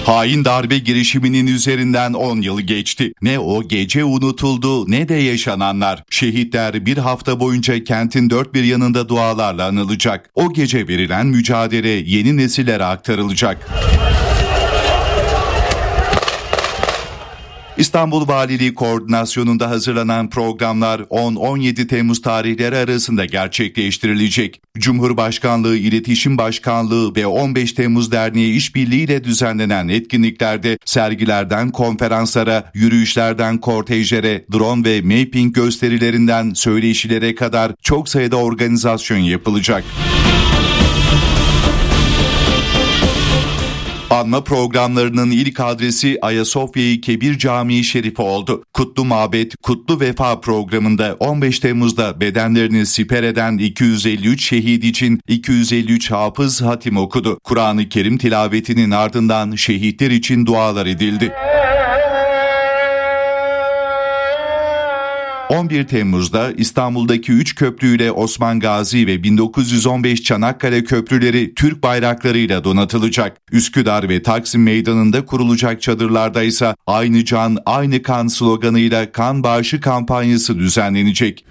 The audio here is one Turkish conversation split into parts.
Hain darbe girişiminin üzerinden 10 yıl geçti. Ne o gece unutuldu ne de yaşananlar. Şehitler bir hafta boyunca kentin dört bir yanında dualarla anılacak. O gece verilen mücadele yeni nesillere aktarılacak. İstanbul Valiliği koordinasyonunda hazırlanan programlar 10-17 Temmuz tarihleri arasında gerçekleştirilecek. Cumhurbaşkanlığı İletişim Başkanlığı ve 15 Temmuz Derneği işbirliğiyle düzenlenen etkinliklerde sergilerden konferanslara, yürüyüşlerden kortejlere, drone ve mapping gösterilerinden söyleşilere kadar çok sayıda organizasyon yapılacak. Anma programlarının ilk adresi Ayasofya-i Kebir Camii Şerifi oldu. Kutlu Mabet, Kutlu Vefa programında 15 Temmuz'da bedenlerini siper eden 253 şehit için 253 hafız hatim okudu. Kur'an-ı Kerim tilavetinin ardından şehitler için dualar edildi. 11 Temmuz'da İstanbul'daki 3 köprüyle Osman Gazi ve 1915 Çanakkale köprüleri Türk bayraklarıyla donatılacak. Üsküdar ve Taksim Meydanı'nda kurulacak çadırlarda ise "Aynı can, aynı kan" sloganıyla kan bağışı kampanyası düzenlenecek.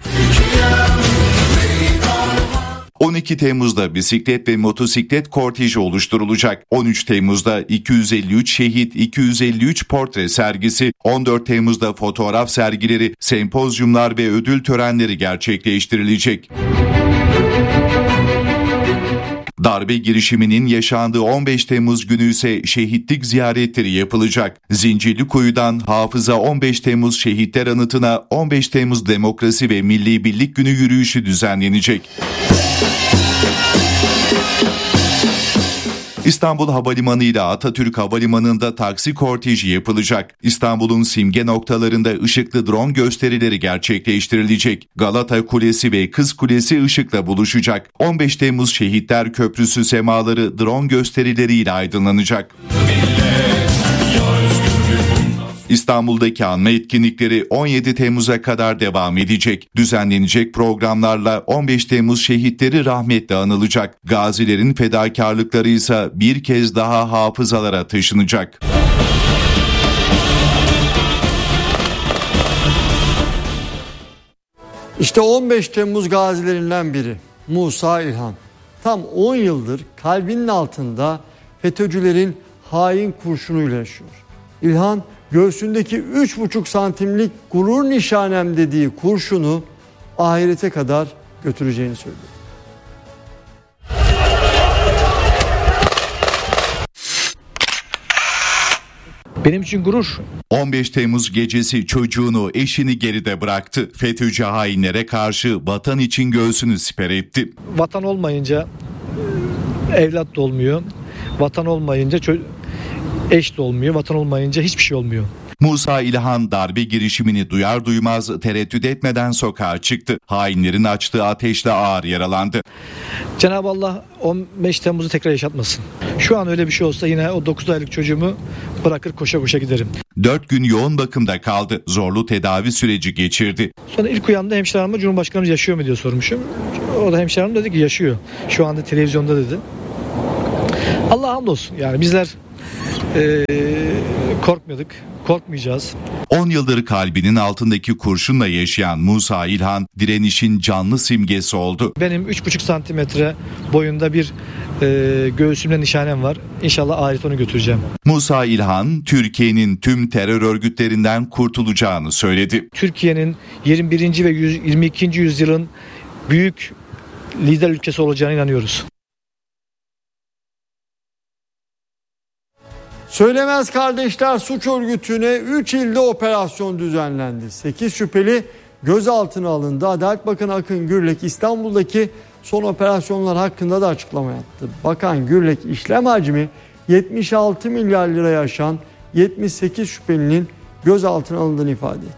12 Temmuz'da bisiklet ve motosiklet korteji oluşturulacak. 13 Temmuz'da 253 şehit, 253 portre sergisi, 14 Temmuz'da fotoğraf sergileri, sempozyumlar ve ödül törenleri gerçekleştirilecek. Darbe girişiminin yaşandığı 15 Temmuz günü ise şehitlik ziyaretleri yapılacak. Zincirlikuyu'dan Hafıza 15 Temmuz Şehitler Anıtı'na 15 Temmuz Demokrasi ve Milli Birlik Günü yürüyüşü düzenlenecek. İstanbul Havalimanı ile Atatürk Havalimanı'nda taksi korteji yapılacak. İstanbul'un simge noktalarında ışıklı drone gösterileri gerçekleştirilecek. Galata Kulesi ve Kız Kulesi ışıkla buluşacak. 15 Temmuz Şehitler Köprüsü semaları drone gösterileriyle aydınlanacak. İstanbul'daki anma etkinlikleri 17 Temmuz'a kadar devam edecek. Düzenlenecek programlarla 15 Temmuz şehitleri rahmetle anılacak. Gazilerin fedakarlıkları ise bir kez daha hafızalara taşınacak. İşte 15 Temmuz gazilerinden biri Musa İlhan. Tam 10 yıldır kalbinin altında FETÖ'cülerin hain kurşunuyla yaşıyor. İlhan göğsündeki 3,5 santimlik gurur nişanem dediği kurşunu ahirete kadar götüreceğini söylüyor. Benim için gurur. 15 Temmuz gecesi çocuğunu, eşini geride bıraktı. FETÖ'cü hainlere karşı vatan için göğsünü siper etti. Vatan olmayınca evlat da olmuyor. Vatan olmayınca eş de olmuyor. Vatan olmayınca hiçbir şey olmuyor. Musa İlhan darbe girişimini duyar duymaz tereddüt etmeden sokağa çıktı. Hainlerin açtığı ateşle ağır yaralandı. Cenab-ı Allah 15 Temmuz'u tekrar yaşatmasın. Şu an öyle bir şey olsa yine o 9 aylık çocuğumu bırakır koşa koşa giderim. 4 gün yoğun bakımda kaldı. Zorlu tedavi süreci geçirdi. Sonra ilk uyandığımda hemşire hanıma Cumhurbaşkanımız yaşıyor mu diye sormuşum. O da hemşire hanım dedi ki yaşıyor. Şu anda televizyonda dedi. Allah'a hamdolsun. Yani bizler korkmuyorduk. Korkmayacağız. 10 yıldır kalbinin altındaki kurşunla yaşayan Musa İlhan direnişin canlı simgesi oldu. Benim 3,5 santimetre boyunda bir göğsümde nişanem var. İnşallah ahiret onu götüreceğim. Musa İlhan, Türkiye'nin tüm terör örgütlerinden kurtulacağını söyledi. Türkiye'nin 21. ve 22. yüzyılın büyük lider ülkesi olacağına inanıyoruz. Söylemez Kardeşler suç örgütüne 3 ilde operasyon düzenlendi. 8 şüpheli gözaltına alındı. Adalet Bakanı Akın Gürlek İstanbul'daki son operasyonlar hakkında da açıklama yaptı. Bakan Gürlek işlem hacmi 76 milyar liraya aşan 78 şüphelinin gözaltına alındığını ifade etti.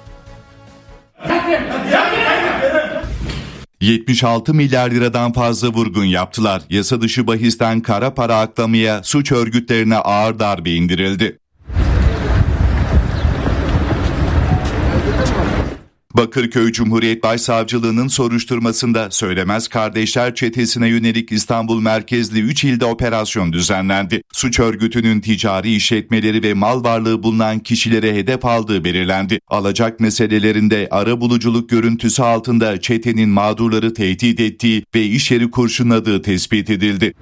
76 milyar liradan fazla vurgun yaptılar. Yasa dışı bahisten kara para aklamaya, suç örgütlerine ağır darbe indirildi. Bakırköy Cumhuriyet Başsavcılığı'nın soruşturmasında Söylemez Kardeşler çetesine yönelik İstanbul merkezli 3 ilde operasyon düzenlendi. Suç örgütünün ticari işletmeleri ve mal varlığı bulunan kişilere hedef aldığı belirlendi. Alacak meselelerinde arabuluculuk görüntüsü altında çetenin mağdurları tehdit ettiği ve iş yeri kurşunladığı tespit edildi.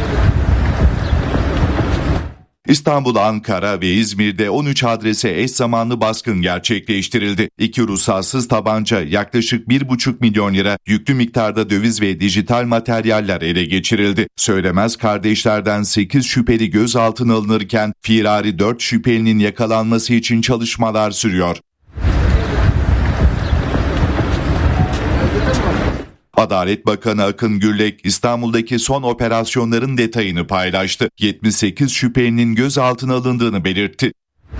İstanbul, Ankara ve İzmir'de 13 adrese eş zamanlı baskın gerçekleştirildi. 2 ruhsatsız tabanca, yaklaşık 1,5 milyon lira, yüklü miktarda döviz ve dijital materyaller ele geçirildi. Söylemez kardeşlerden 8 şüpheli gözaltına alınırken firari 4 şüphelinin yakalanması için çalışmalar sürüyor. Adalet Bakanı Akın Gürlek, İstanbul'daki son operasyonların detayını paylaştı. 78 şüphelinin gözaltına alındığını belirtti.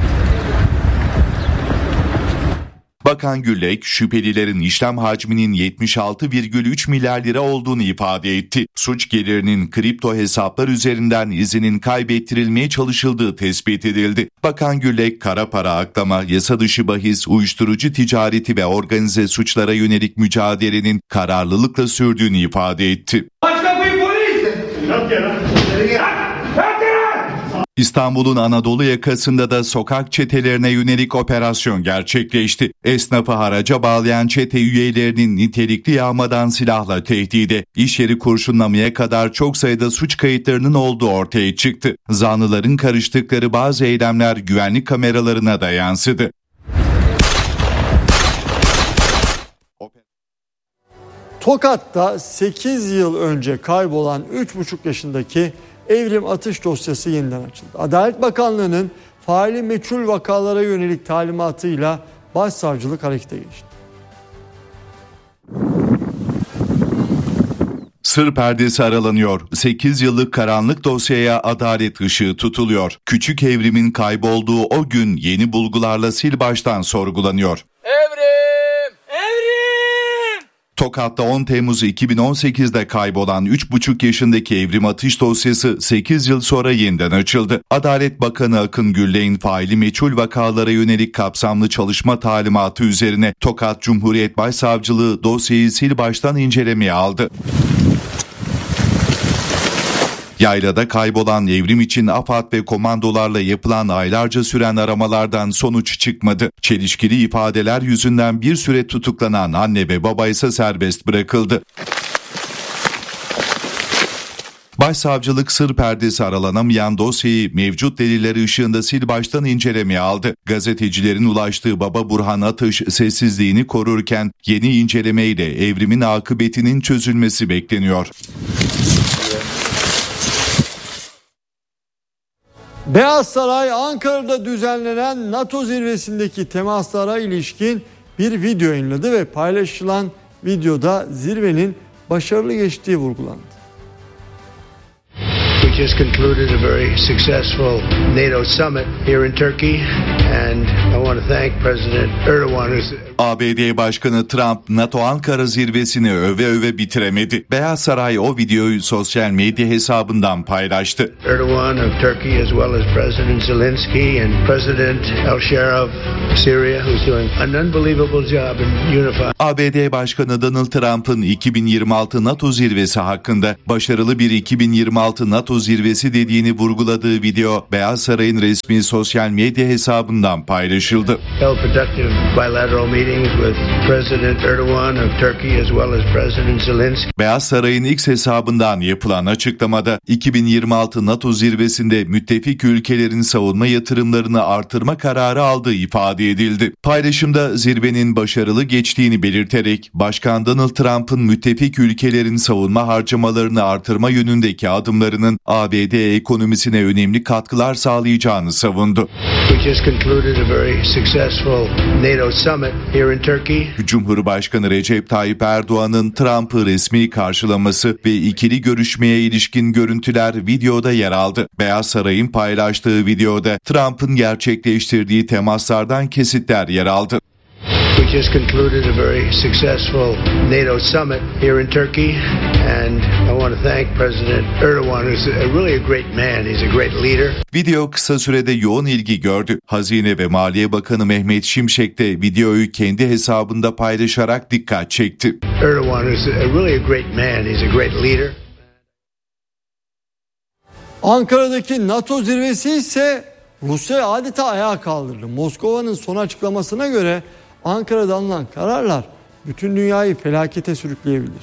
Bakan Gürlek, şüphelilerin işlem hacminin 76,3 milyar lira olduğunu ifade etti. Suç gelirinin kripto hesaplar üzerinden izinin kaybettirilmeye çalışıldığı tespit edildi. Bakan Gürlek, kara para aklama, yasa dışı bahis, uyuşturucu ticareti ve organize suçlara yönelik mücadelenin kararlılıkla sürdüğünü ifade etti. İstanbul'un Anadolu yakasında da sokak çetelerine yönelik operasyon gerçekleşti. Esnafı haraca bağlayan çete üyelerinin nitelikli yağmadan silahla tehdide, iş yeri kurşunlamaya kadar çok sayıda suç kayıtlarının olduğu ortaya çıktı. Zanlıların karıştıkları bazı eylemler güvenlik kameralarına da yansıdı. Tokat'ta 8 yıl önce kaybolan 3,5 yaşındaki Evrim Atış dosyası yeniden açıldı. Adalet Bakanlığı'nın faili meçhul vakalara yönelik talimatıyla Başsavcılık harekete geçti. Sır perdesi aralanıyor. 8 yıllık karanlık dosyaya adalet ışığı tutuluyor. Küçük Evrim'in kaybolduğu o gün yeni bulgularla sil baştan sorgulanıyor. Tokat'ta 10 Temmuz 2018'de kaybolan 3,5 yaşındaki Evrim Atış dosyası 8 yıl sonra yeniden açıldı. Adalet Bakanı Akın Gürlek'in faili meçhul vakalara yönelik kapsamlı çalışma talimatı üzerine Tokat Cumhuriyet Başsavcılığı dosyayı sil baştan incelemeye aldı. Yaylada kaybolan Evrim için AFAD ve komandolarla yapılan aylarca süren aramalardan sonuç çıkmadı. Çelişkili ifadeler yüzünden bir süre tutuklanan anne ve baba ise serbest bırakıldı. Başsavcılık sır perdesi aralanamayan dosyayı mevcut deliller ışığında sil baştan incelemeye aldı. Gazetecilerin ulaştığı baba Burhan Atış sessizliğini korurken yeni incelemeyle Evrim'in akıbetinin çözülmesi bekleniyor. Beyaz Saray, Ankara'da düzenlenen NATO zirvesindeki temaslara ilişkin bir video yayınladı ve paylaşılan videoda zirvenin başarılı geçtiği vurgulandı. We just concluded a very successful NATO summit here in Turkey, and I want to thank President Erdogan. ABD Başkanı Trump, NATO Ankara zirvesini öve öve bitiremedi. Beyaz Saray o videoyu sosyal medya hesabından paylaştı. Erdogan of Turkey, as well as President Zelensky and President El-Sharaf of Syria, who's doing an unbelievable job in unifying. ABD Başkanı Donald Trump'ın 2026 NATO zirvesi hakkında başarılı bir 2026 NATO zirvesi dediğini vurguladığı video Beyaz Saray'ın resmi sosyal medya hesabından paylaşıldı. Held productive bilateral meetings with President Erdogan of Turkey, as well as President Zelensky. Beyaz Saray'ın X hesabından yapılan açıklamada 2026 NATO zirvesinde müttefik ülkelerin savunma yatırımlarını artırma kararı aldığı ifade edildi. Paylaşımda zirvenin başarılı geçtiğini belirterek Başkan Donald Trump'ın müttefik ülkelerin savunma harcamalarını artırma yönündeki adımlarının ABD ekonomisine önemli katkılar sağlayacağını savundu. We just concluded a very successful NATO summit here in Turkey. Cumhurbaşkanı Recep Tayyip Erdoğan'ın Trump'ı resmi karşılaması ve ikili görüşmeye ilişkin görüntüler videoda yer aldı. Beyaz Saray'ın paylaştığı videoda Trump'ın gerçekleştirdiği temaslardan kesitler yer aldı. We We just concluded a very successful NATO summit here in Turkey, and I want to thank President Erdogan, who's really a great man. He's a great leader. Video kısa sürede yoğun ilgi gördü. Hazine ve Maliye Bakanı Mehmet Şimşek de videoyu kendi hesabında paylaşarak dikkat çekti. Erdogan is really a great man. He's a great leader. Ankara'daki NATO zirvesi ise Rusya adeta ayağa kaldırdı. Moskova'nın son açıklamasına göre Ankara'da alınan kararlar bütün dünyayı felakete sürükleyebilir.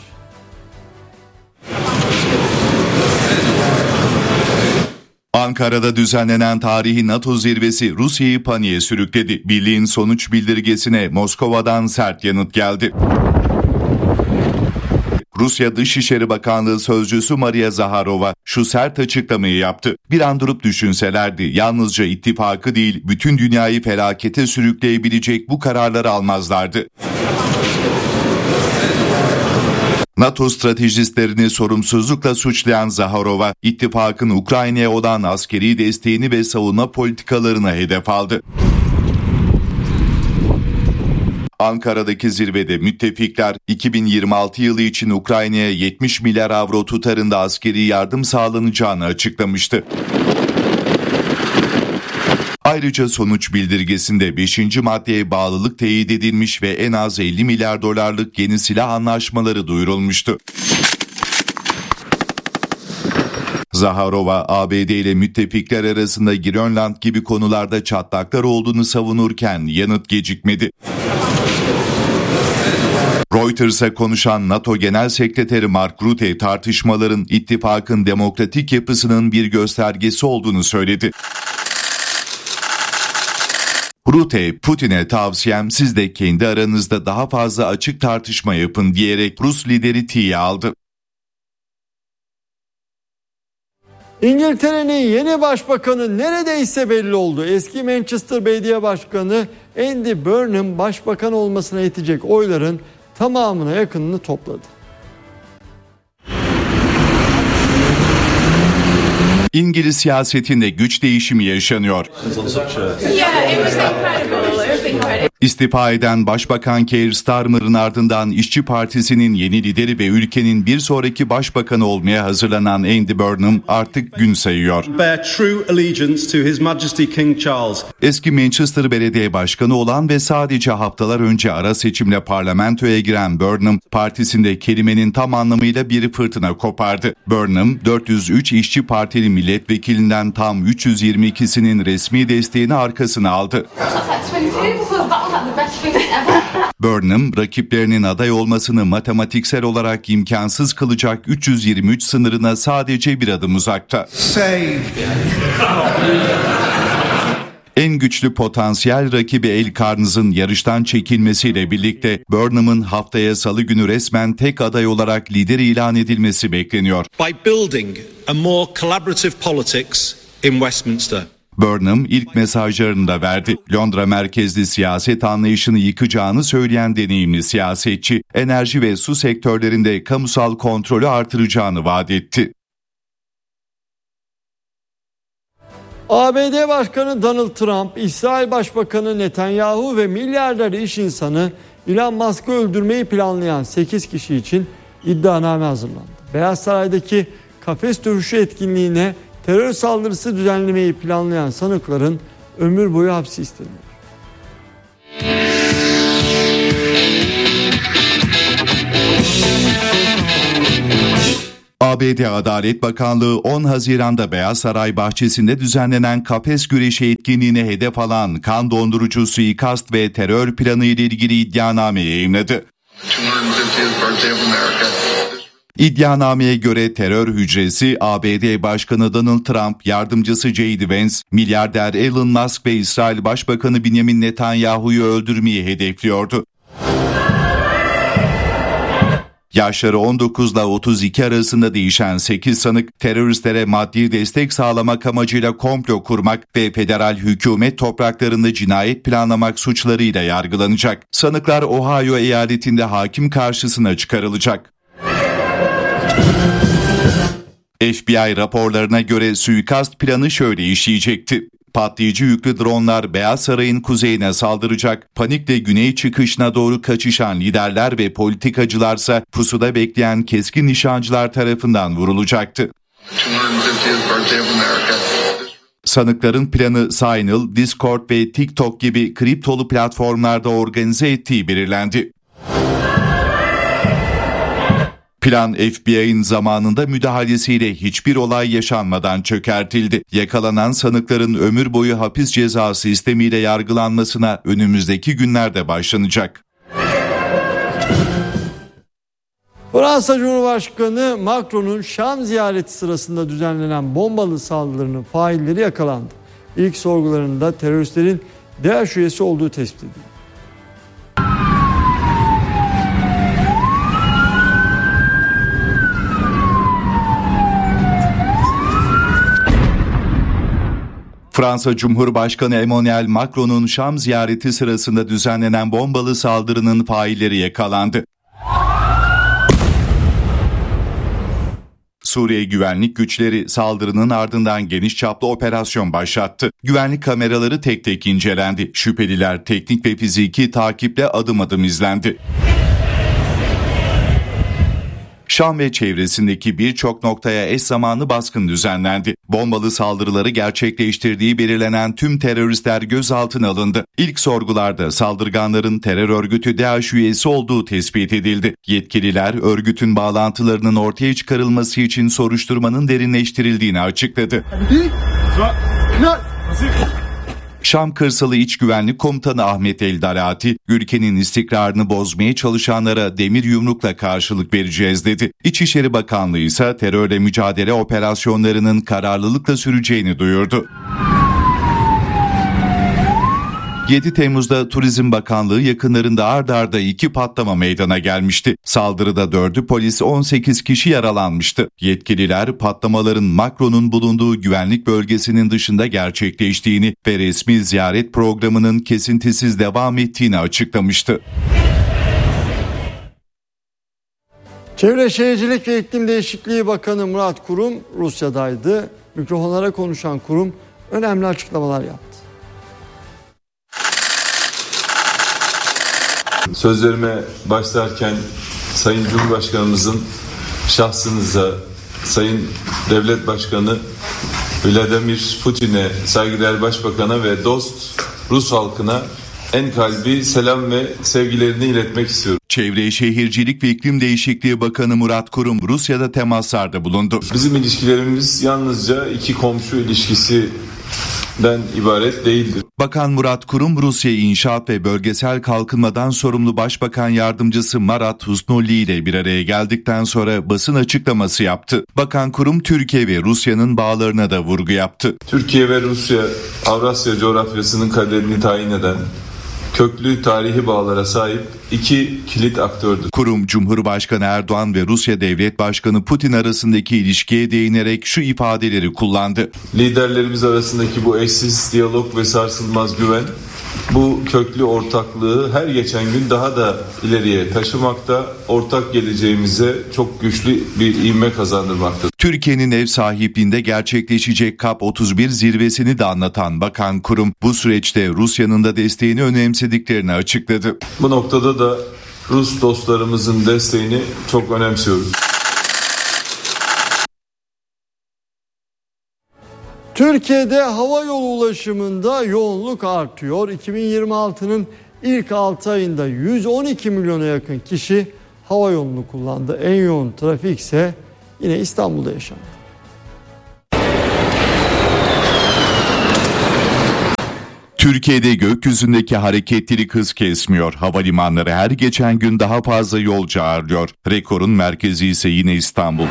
Ankara'da düzenlenen tarihi NATO zirvesi Rusya'yı paniğe sürükledi. Birliğin sonuç bildirgesine Moskova'dan sert yanıt geldi. Rusya Dışişleri Bakanlığı Sözcüsü Maria Zaharova şu sert açıklamayı yaptı. Bir an durup düşünselerdi yalnızca ittifakı değil bütün dünyayı felakete sürükleyebilecek bu kararları almazlardı. NATO stratejistlerini sorumsuzlukla suçlayan Zaharova, ittifakın Ukrayna'ya olan askeri desteğini ve savunma politikalarına hedef aldı. Ankara'daki zirvede müttefikler 2026 yılı için Ukrayna'ya 70 milyar avro tutarında askeri yardım sağlanacağını açıklamıştı. Ayrıca sonuç bildirgesinde 5. maddeye bağlılık teyit edilmiş ve en az 50 milyar dolarlık yeni silah anlaşmaları duyurulmuştu. Zaharova, ABD ile müttefikler arasında Grönland gibi konularda çatlaklar olduğunu savunurken yanıt gecikmedi. Reuters'a konuşan NATO Genel Sekreteri Mark Rutte tartışmaların ittifakın demokratik yapısının bir göstergesi olduğunu söyledi. Rutte, Putin'e tavsiyem siz de kendi aranızda daha fazla açık tartışma yapın diyerek Rus lideri tiye aldı. İngiltere'nin yeni başbakanı neredeyse belli oldu. Eski Manchester Belediye Başkanı Andy Burnham başbakan olmasına yetecek oyların tamamına yakınını topladı. İngiliz siyasetinde güç değişimi yaşanıyor. İstifa eden Başbakan Keir Starmer'ın ardından İşçi Partisi'nin yeni lideri ve ülkenin bir sonraki başbakanı olmaya hazırlanan Andy Burnham artık gün sayıyor. Eski Manchester Belediye Başkanı olan ve sadece haftalar önce ara seçimle parlamentoya giren Burnham, partisinde kelimenin tam anlamıyla bir fırtına kopardı. Burnham, 403 İşçi Partili milletvekilinden tam 322'sinin resmi desteğini arkasına aldı. Burnham, rakiplerinin aday olmasını matematiksel olarak imkansız kılacak 323 sınırına sadece bir adım uzakta. En güçlü potansiyel rakibi El Carnes'ın yarıştan çekilmesiyle birlikte Burnham'ın haftaya Salı günü resmen tek aday olarak lider ilan edilmesi bekleniyor. By building a more collaborative politics in Westminster. Burnham ilk mesajlarını da verdi. Londra merkezli siyaset anlayışını yıkacağını söyleyen deneyimli siyasetçi, enerji ve su sektörlerinde kamusal kontrolü artıracağını vaat etti. ABD Başkanı Donald Trump, İsrail Başbakanı Netanyahu ve milyarder iş insanı Elon Musk'ı öldürmeyi planlayan 8 kişi için iddianame hazırlandı. Beyaz Saray'daki kafes dövüşü etkinliğine terör saldırısı düzenlemeyi planlayan sanıkların ömür boyu hapsi isteniyor. ABD Adalet Bakanlığı 10 Haziran'da Beyaz Saray bahçesinde düzenlenen kafes güreşi etkinliğine hedef alan kan dondurucu suikast ve terör planı ile ilgili iddianame yayımladı. İddianameye göre terör hücresi ABD Başkanı Donald Trump, yardımcısı J.D. Vance, milyarder Elon Musk ve İsrail Başbakanı Benjamin Netanyahu'yu öldürmeyi hedefliyordu. Yaşları 19 ile 32 arasında değişen 8 sanık, teröristlere maddi destek sağlamak amacıyla komplo kurmak ve federal hükümet topraklarında cinayet planlamak suçlarıyla yargılanacak. Sanıklar Ohio eyaletinde hakim karşısına çıkarılacak. FBI raporlarına göre suikast planı şöyle işleyecekti. Patlayıcı yüklü dronlar Beyaz Saray'ın kuzeyine saldıracak. Panikle güney çıkışına doğru kaçışan liderler ve politikacılarsa pusuda bekleyen keskin nişancılar tarafından vurulacaktı. Sanıkların planı Signal, Discord ve TikTok gibi kriptolu platformlarda organize ettiği belirlendi. Plan FBI'nin zamanında müdahalesiyle hiçbir olay yaşanmadan çökertildi. Yakalanan sanıkların ömür boyu hapis cezası istemiyle yargılanmasına önümüzdeki günlerde başlanacak. Fransa Cumhurbaşkanı Macron'un Şam ziyareti sırasında düzenlenen bombalı saldırının failleri yakalandı. İlk sorgularında teröristlerin DAEŞ üyesi olduğu tespit edildi. Fransa Cumhurbaşkanı Emmanuel Macron'un Şam ziyareti sırasında düzenlenen bombalı saldırının failleri yakalandı. Suriye güvenlik güçleri saldırının ardından geniş çaplı operasyon başlattı. Güvenlik kameraları tek tek incelendi. Şüpheliler teknik ve fiziki takiple adım adım izlendi. Şam ve çevresindeki birçok noktaya eş zamanlı baskın düzenlendi. Bombalı saldırıları gerçekleştirdiği belirlenen tüm teröristler gözaltına alındı. İlk sorgularda saldırganların terör örgütü DAEŞ üyesi olduğu tespit edildi. Yetkililer örgütün bağlantılarının ortaya çıkarılması için soruşturmanın derinleştirildiğini açıkladı. Şam Kırsalı İç Güvenlik Komutanı Ahmet Eldarati, ülkenin istikrarını bozmaya çalışanlara demir yumrukla karşılık vereceğiz dedi. İçişleri Bakanlığı ise terörle mücadele operasyonlarının kararlılıkla süreceğini duyurdu. 7 Temmuz'da Turizm Bakanlığı yakınlarında ard arda 2 patlama meydana gelmişti. Saldırıda 4'ü polis, 18 kişi yaralanmıştı. Yetkililer patlamaların Macron'un bulunduğu güvenlik bölgesinin dışında gerçekleştiğini ve resmi ziyaret programının kesintisiz devam ettiğini açıklamıştı. Çevre Şehircilik ve İklim Değişikliği Bakanı Murat Kurum Rusya'daydı. Mikrofonlara konuşan Kurum önemli açıklamalar yaptı. Sözlerime başlarken Sayın Cumhurbaşkanımızın şahsınıza, Sayın Devlet Başkanı Vladimir Putin'e, saygıdeğer Başbakan'a ve dost Rus halkına en kalbi selam ve sevgilerini iletmek istiyorum. Çevre, Şehircilik ve İklim Değişikliği Bakanı Murat Kurum Rusya'da temaslarda bulundu. Bizim ilişkilerimiz yalnızca iki komşu ilişkisinden ibaret değildir. Bakan Murat Kurum, Rusya İnşaat ve Bölgesel Kalkınmadan sorumlu Başbakan Yardımcısı Marat Husnulli ile bir araya geldikten sonra basın açıklaması yaptı. Bakan Kurum, Türkiye ve Rusya'nın bağlarına da vurgu yaptı. Türkiye ve Rusya, Avrasya coğrafyasının kaderini tayin eden köklü tarihi bağlara sahip iki kilit aktördür. Kurum, Cumhurbaşkanı Erdoğan ve Rusya Devlet Başkanı Putin arasındaki ilişkiye değinerek şu ifadeleri kullandı. Liderlerimiz arasındaki bu eşsiz diyalog ve sarsılmaz güven, bu köklü ortaklığı her geçen gün daha da ileriye taşımakta, ortak geleceğimize çok güçlü bir ivme kazandırmaktadır. Türkiye'nin ev sahipliğinde gerçekleşecek COP31 zirvesini de anlatan Bakan Kurum, bu süreçte Rusya'nın da desteğini önemsediklerini açıkladı. Bu noktada da Rus dostlarımızın desteğini çok önemsiyoruz. Türkiye'de hava yolu ulaşımında yoğunluk artıyor. 2026'nın ilk 6 ayında 112 milyona yakın kişi hava yolunu kullandı. En yoğun trafik ise yine İstanbul'da yaşandı. Türkiye'de gökyüzündeki hareketlilik hız kesmiyor. Havalimanları her geçen gün daha fazla yolcu ağırlıyor. Rekorun merkezi ise yine İstanbul.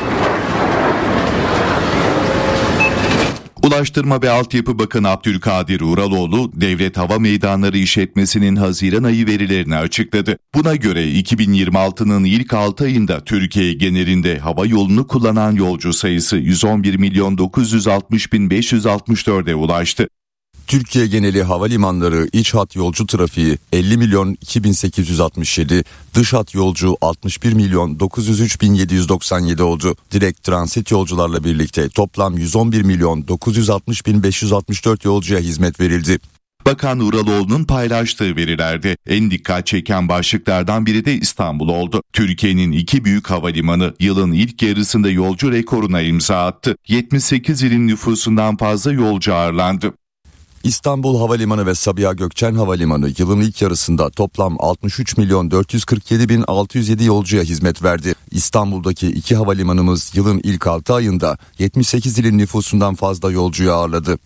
Ulaştırma ve Altyapı Bakanı Abdülkadir Uraloğlu, Devlet Hava Meydanları İşletmesi'nin Haziran ayı verilerini açıkladı. Buna göre 2026'nın ilk 6 ayında Türkiye genelinde hava yolunu kullanan yolcu sayısı 111.960.564'e ulaştı. Türkiye geneli havalimanları iç hat yolcu trafiği 50 milyon 2867, dış hat yolcu 61 milyon 903 bin 797 oldu. Direkt transit yolcularla birlikte toplam 111 milyon 960 bin 564 yolcuya hizmet verildi. Bakan Uraloğlu'nun paylaştığı verilerde en dikkat çeken başlıklardan biri de İstanbul oldu. Türkiye'nin iki büyük havalimanı yılın ilk yarısında yolcu rekoruna imza attı. 78 ilin nüfusundan fazla yolcu ağırlandı. İstanbul Havalimanı ve Sabiha Gökçen Havalimanı yılın ilk yarısında toplam 63 milyon 447 bin 607 yolcuya hizmet verdi. İstanbul'daki iki havalimanımız yılın ilk 6 ayında 78 ilin nüfusundan fazla yolcuyu ağırladı.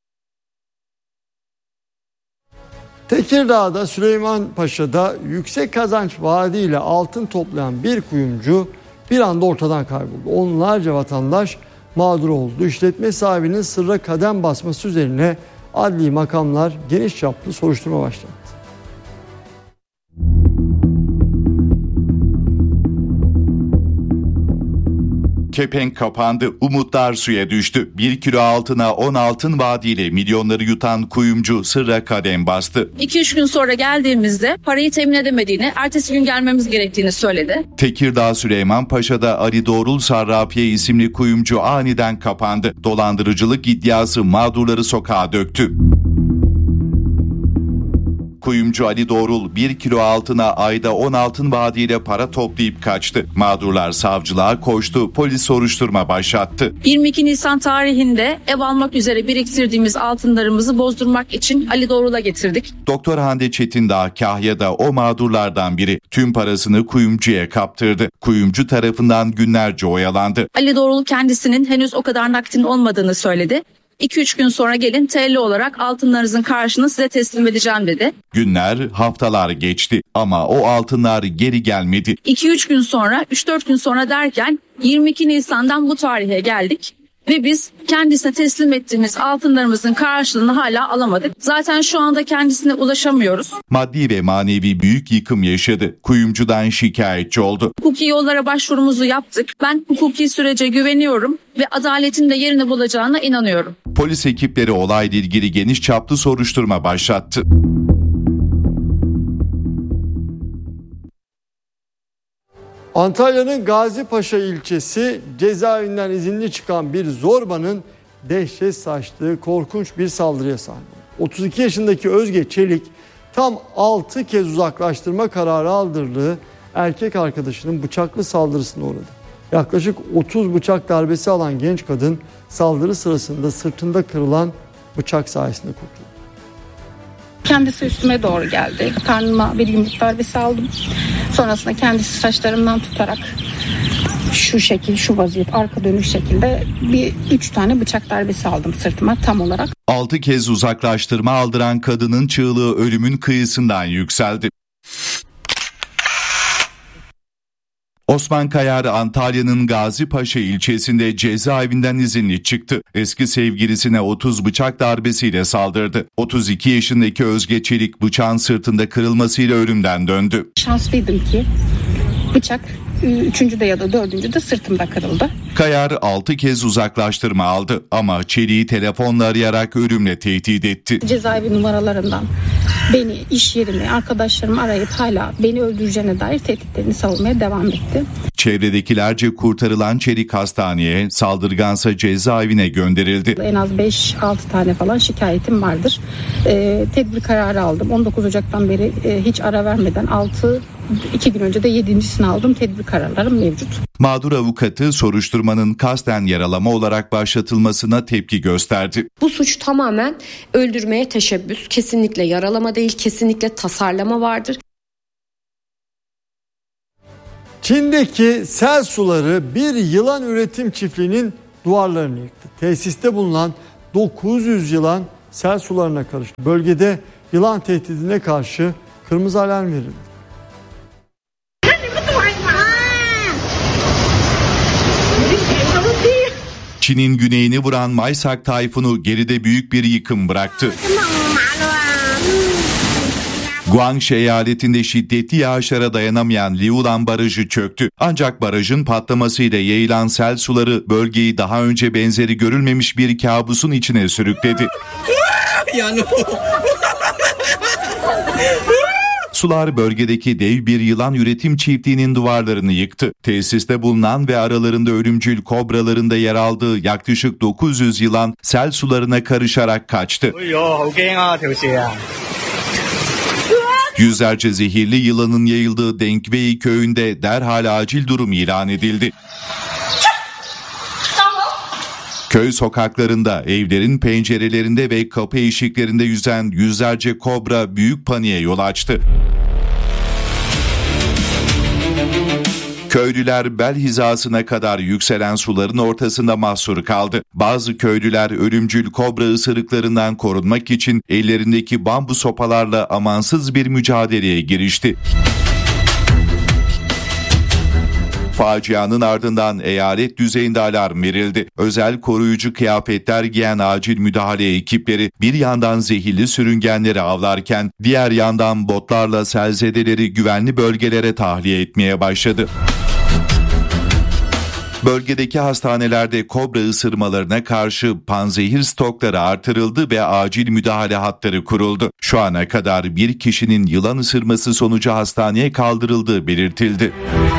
Tekirdağ'da Süleymanpaşa'da yüksek kazanç vaadiyle altın toplayan bir kuyumcu bir anda ortadan kayboldu. Onlarca vatandaş mağdur oldu. İşletme sahibinin sırra kadem basması üzerine adli makamlar geniş çaplı soruşturma başlattı. Kepenk kapandı, umutlar suya düştü. 1 kilo altına 10 altın vaadiyle milyonları yutan kuyumcu sırra kadem bastı. 2-3 gün sonra geldiğimizde parayı temin edemediğini, ertesi gün gelmemiz gerektiğini söyledi. Tekirdağ Süleymanpaşa'da Ali Doğrul Sarrafiye isimli kuyumcu aniden kapandı. Dolandırıcılık iddiası mağdurları sokağa döktü. Kuyumcu Ali Doğrul 1 kilo altına ayda 10 altın vaadiyle para toplayıp kaçtı. Mağdurlar savcılığa koştu, polis soruşturma başlattı. 22 Nisan tarihinde ev almak üzere biriktirdiğimiz altınlarımızı bozdurmak için Ali Doğrul'a getirdik. Doktor Hande Çetindağ Kahya'da o mağdurlardan biri. Tüm parasını kuyumcuya kaptırdı. Kuyumcu tarafından günlerce oyalandı. Ali Doğrul kendisinin henüz o kadar nakdin olmadığını söyledi. 2-3 gün sonra gelin TL olarak altınlarınızın karşılığını size teslim edeceğim dedi. Günler, haftalar geçti ama o altınlar geri gelmedi. 2-3 gün sonra, 3-4 gün sonra derken 22 Nisan'dan bu tarihe geldik. Ve biz kendisine teslim ettiğimiz altınlarımızın karşılığını hala alamadık. Zaten şu anda kendisine ulaşamıyoruz. Maddi ve manevi büyük yıkım yaşadı. Kuyumcudan şikayetçi oldu. Hukuki yollara başvurumuzu yaptık. Ben hukuki sürece güveniyorum ve adaletin de yerini bulacağına inanıyorum. Polis ekipleri olayla ilgili geniş çaplı soruşturma başlattı. Antalya'nın Gazipaşa ilçesi cezaevinden izinli çıkan bir zorbanın dehşet saçtığı korkunç bir saldırıya sahne oldu. 32 yaşındaki Özge Çelik tam 6 kez uzaklaştırma kararı aldırdığı erkek arkadaşının bıçaklı saldırısına uğradı. Yaklaşık 30 bıçak darbesi alan genç kadın saldırı sırasında sırtında kırılan bıçak sayesinde kurtuldu. Kendisi üstüme doğru geldi. Karnıma bir yumruk darbesi aldım. Sonrasında kendisi saçlarımdan tutarak şu şekil, şu vaziyet, arka dönüş şekilde 3 tane bıçak darbesi aldım sırtıma tam olarak. 6 kez uzaklaştırma aldıran kadının çığlığı ölümün kıyısından yükseldi. Osman Kayar Antalya'nın Gazipaşa ilçesinde cezaevinden izinli çıktı. Eski sevgilisine 30 bıçak darbesiyle saldırdı. 32 yaşındaki Özge Çelik bıçağın sırtında kırılmasıyla ölümden döndü. Şanslıydım ki bıçak 3. de ya da 4. de sırtımda kırıldı. Kayar 6 kez uzaklaştırma aldı ama Çelik'i telefonla arayarak ölümle tehdit etti. Cezaevi numaralarından beni, iş yerimi, arkadaşlarımı arayıp hala beni öldüreceğine dair tehditlerini savunmaya devam etti. Çevredekilerce kurtarılan Çelik hastaneye, saldırgansa cezaevine gönderildi. En az 5-6 tane falan şikayetim vardır. Tedbir kararı aldım. 19 Ocak'tan beri hiç ara vermeden 2 gün önce de 7.sini aldım. Tedbir kararlarım mevcut. Mağdur avukatı soruşturmanın kasten yaralama olarak başlatılmasına tepki gösterdi. Bu suç tamamen öldürmeye teşebbüs, kesinlikle yaralama değil, kesinlikle tasarlama vardır. Çin'deki sel suları bir yılan üretim çiftliğinin duvarlarını yıktı. Tesiste bulunan 900 yılan sel sularına karıştı. Bölgede yılan tehdidine karşı kırmızı alarm verildi. Çin'in güneyini vuran Maysak tayfunu geride büyük bir yıkım bıraktı. Guangxi eyaletinde şiddetli yağışlara dayanamayan Liulan Barajı çöktü. Ancak barajın patlamasıyla yayılan sel suları bölgeyi daha önce benzeri görülmemiş bir kabusun içine sürükledi. Sular bölgedeki dev bir yılan üretim çiftliğinin duvarlarını yıktı. Tesiste bulunan ve aralarında ölümcül kobraların da yer aldığı yaklaşık 900 yılan sel sularına karışarak kaçtı. Yüzlerce zehirli yılanın yayıldığı Denkvei köyünde derhal acil durum ilan edildi. Köy sokaklarında, evlerin pencerelerinde ve kapı eşiklerinde yüzen yüzlerce kobra büyük paniğe yol açtı. Köylüler bel hizasına kadar yükselen suların ortasında mahsur kaldı. Bazı köylüler ölümcül kobra ısırıklarından korunmak için ellerindeki bambu sopalarla amansız bir mücadeleye girişti. Facianın ardından eyalet düzeyinde alarm verildi. Özel koruyucu kıyafetler giyen acil müdahale ekipleri bir yandan zehirli sürüngenleri avlarken diğer yandan botlarla selzedeleri güvenli bölgelere tahliye etmeye başladı. Bölgedeki hastanelerde kobra ısırmalarına karşı panzehir stokları artırıldı ve acil müdahale hatları kuruldu. Şu ana kadar bir kişinin yılan ısırması sonucu hastaneye kaldırıldığı belirtildi.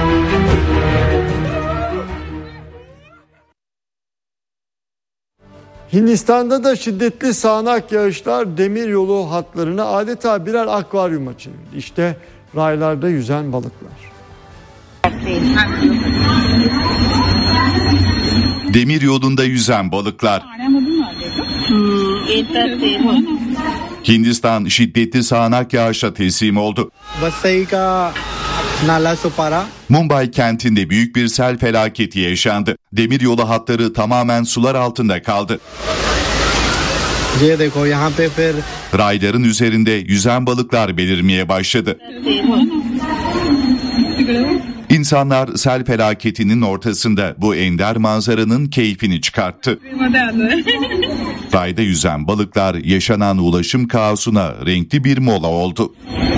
Hindistan'da da şiddetli sağanak yağışlar demiryolu hatlarını adeta birer akvaryuma çevirdi. İşte raylarda yüzen balıklar. Demir yolunda yüzen balıklar. Hindistan şiddetli sağanak yağışa teslim oldu. Mumbai kentinde büyük bir sel felaketi yaşandı. Demiryolu hatları tamamen sular altında kaldı. Rayların üzerinde yüzen balıklar belirmeye başladı. İnsanlar sel felaketinin ortasında bu ender manzaranın keyfini çıkarttı. Rayda yüzen balıklar yaşanan ulaşım kaosuna renkli bir mola oldu.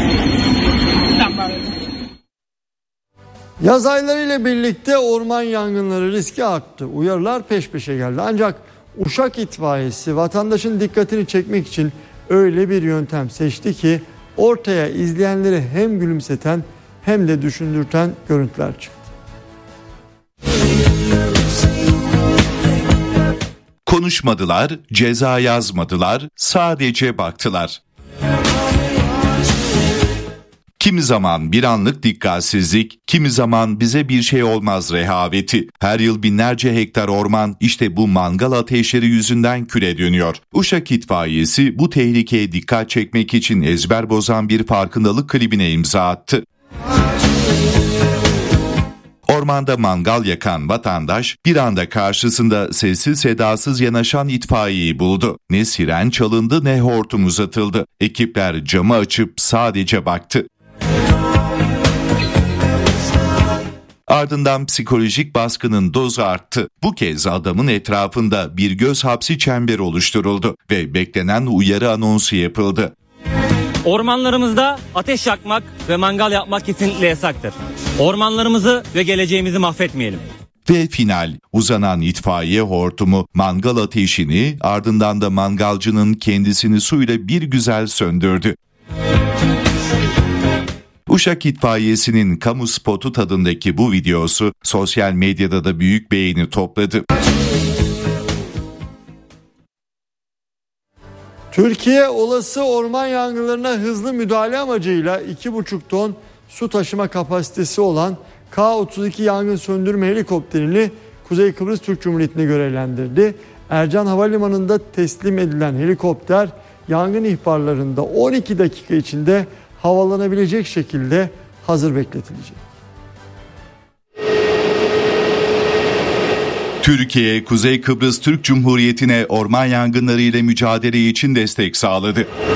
Yaz aylarıyla birlikte orman yangınları riski arttı. Uyarılar peş peşe geldi. Ancak Uşak itfaiyesi vatandaşın dikkatini çekmek için öyle bir yöntem seçti ki ortaya izleyenleri hem gülümseten hem de düşündürten görüntüler çıktı. Konuşmadılar, ceza yazmadılar, sadece baktılar. Kimi zaman bir anlık dikkatsizlik, kimi zaman bize bir şey olmaz rehaveti. Her yıl binlerce hektar orman işte bu mangal ateşleri yüzünden küle dönüyor. Uşak itfaiyesi bu tehlikeye dikkat çekmek için ezber bozan bir farkındalık klibine imza attı. Ormanda mangal yakan vatandaş bir anda karşısında sessiz sedasız yanaşan itfaiyeyi buldu. Ne siren çalındı ne hortum uzatıldı. Ekipler camı açıp sadece baktı. Ardından psikolojik baskının dozu arttı. Bu kez adamın etrafında bir göz hapsi çemberi oluşturuldu ve beklenen uyarı anonsu yapıldı. Ormanlarımızda ateş yakmak ve mangal yapmak kesinlikle yasaktır. Ormanlarımızı ve geleceğimizi mahvetmeyelim. Ve final, uzanan itfaiye hortumu mangal ateşini, ardından da mangalcının kendisini suyla bir güzel söndürdü. Uşak itfaiyesinin kamu spotu tadındaki bu videosu sosyal medyada da büyük beğeni topladı. Türkiye olası orman yangınlarına hızlı müdahale amacıyla 2,5 ton su taşıma kapasitesi olan K-32 yangın söndürme helikopterini Kuzey Kıbrıs Türk Cumhuriyeti'ne görevlendirdi. Ercan Havalimanı'nda teslim edilen helikopter yangın ihbarlarında 12 dakika içinde havalanabilecek şekilde hazır bekletilecek. Türkiye, Kuzey Kıbrıs Türk Cumhuriyeti'ne orman yangınları ile mücadele için destek sağladı.